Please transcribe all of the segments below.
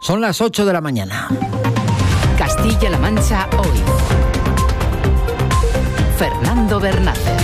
Son las 8 de la mañana. Castilla-La Mancha hoy. Fernando Bernácez.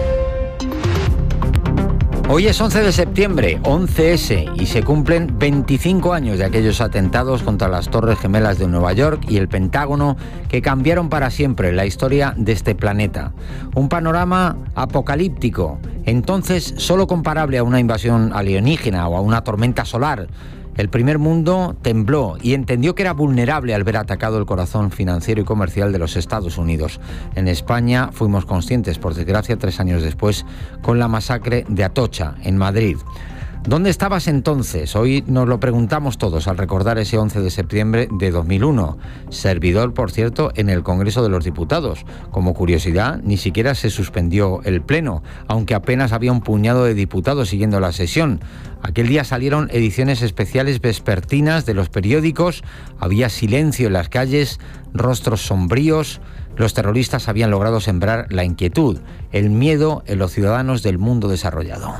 Hoy es 11 de septiembre, 11S, y se cumplen 25 años de aquellos atentados contra las Torres Gemelas de Nueva York y el Pentágono que cambiaron para siempre la historia de este planeta. Un panorama apocalíptico, entonces solo comparable a una invasión alienígena o a una tormenta solar. El primer mundo tembló y entendió que era vulnerable al ver atacado el corazón financiero y comercial de los Estados Unidos. En España fuimos conscientes, por desgracia, 3 años después, con la masacre de Atocha, en Madrid. ¿Dónde estabas entonces? Hoy nos lo preguntamos todos al recordar ese 11 de septiembre de 2001. Servidor, por cierto, en el Congreso de los Diputados. Como curiosidad, ni siquiera se suspendió el pleno, aunque apenas había un puñado de diputados siguiendo la sesión. Aquel día salieron ediciones especiales vespertinas de los periódicos, había silencio en las calles, rostros sombríos. Los terroristas habían logrado sembrar la inquietud, el miedo en los ciudadanos del mundo desarrollado.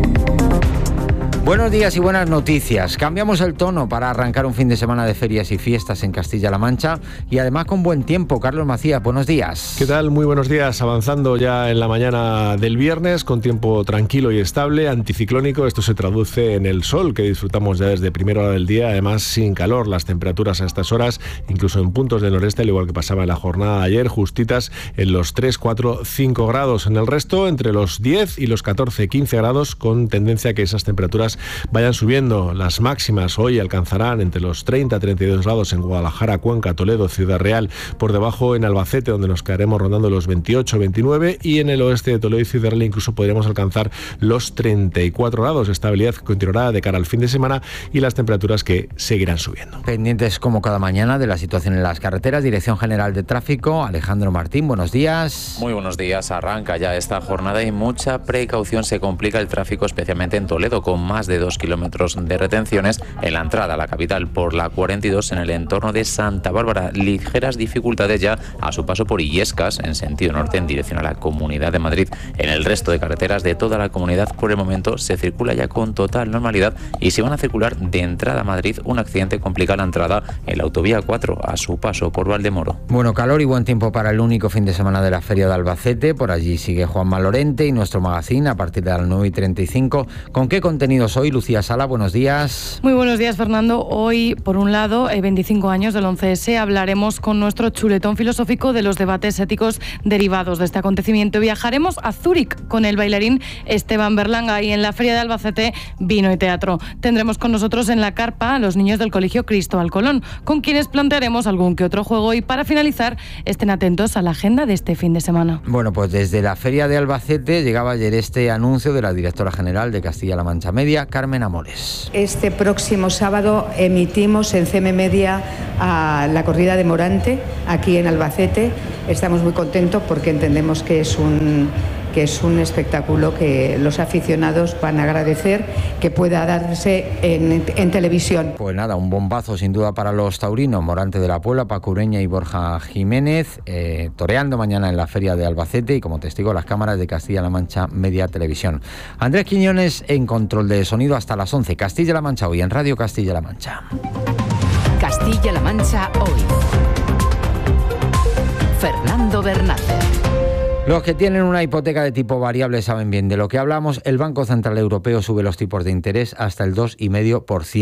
Buenos días y buenas noticias. Cambiamos el tono para arrancar un fin de semana de ferias y fiestas en Castilla-La Mancha y además con buen tiempo. Carlos Macías, buenos días. ¿Qué tal? Muy buenos días. Avanzando ya en la mañana del viernes con tiempo tranquilo y estable, anticiclónico. Esto se traduce en el sol que disfrutamos ya desde primera hora del día, además sin calor. Las temperaturas a estas horas, incluso en puntos del noreste, al igual que pasaba en la jornada de ayer, justitas en los 3, 4, 5 grados. En el resto, entre los 10 y los 14, 15 grados, con tendencia a que esas temperaturas vayan subiendo. Las máximas hoy alcanzarán entre los 30 a 32 grados en Guadalajara, Cuenca, Toledo, Ciudad Real, por debajo en Albacete, donde nos quedaremos rondando los 28, 29, y en el oeste de Toledo y Ciudad Real incluso podremos alcanzar los 34 grados. Estabilidad que continuará de cara al fin de semana y las temperaturas que seguirán subiendo. Pendientes como cada mañana de la situación en las carreteras. Dirección General de Tráfico, Alejandro Martín, buenos días. Muy buenos días. Arranca ya esta jornada y mucha precaución. Se complica el tráfico, especialmente en Toledo, con más de 2 kilómetros de retenciones en la entrada a la capital por la 42 en el entorno de Santa Bárbara. Ligeras dificultades ya a su paso por Illescas en sentido norte en dirección a la Comunidad de Madrid. En el resto de carreteras de toda la comunidad por el momento se circula ya con total normalidad y si van a circular de entrada a Madrid, un accidente complica la entrada en la autovía 4 a su paso por Valdemoro. Bueno, calor y buen tiempo para el único fin de semana de la Feria de Albacete. Por allí sigue Juanma Lorente y nuestro magazine a partir de las 9:35. ¿Con qué contenidos hoy, Lucía Sala? Buenos días. Muy buenos días, Fernando. Hoy, por un lado, 25 años del 11S, hablaremos con nuestro chuletón filosófico de los debates éticos derivados de este acontecimiento. Viajaremos a Zúrich con el bailarín Esteban Berlanga y en la Feria de Albacete, vino y teatro. Tendremos con nosotros en la carpa a los niños del Colegio Cristóbal Colón, con quienes plantearemos algún que otro juego y para finalizar, estén atentos a la agenda de este fin de semana. Bueno, pues desde la Feria de Albacete llegaba ayer este anuncio de la directora general de Castilla-La Mancha Media, Carmen Amores. Este próximo sábado emitimos en CM Media a la corrida de Morante, aquí en Albacete. Estamos muy contentos porque entendemos que es un espectáculo que los aficionados van a agradecer que pueda darse en televisión. Pues nada, un bombazo sin duda para los taurinos. Morante de la Puebla, Paco Ureña y Borja Jiménez, toreando mañana en la Feria de Albacete y como testigo las cámaras de Castilla-La Mancha Media Televisión. Andrés Quiñones en control de sonido hasta las 11. Castilla-La Mancha hoy en Radio Castilla-La Mancha. Castilla-La Mancha hoy. Fernando Bernácez. Los que tienen una hipoteca de tipo variable saben bien de lo que hablamos. El Banco Central Europeo sube los tipos de interés hasta el 2,5%.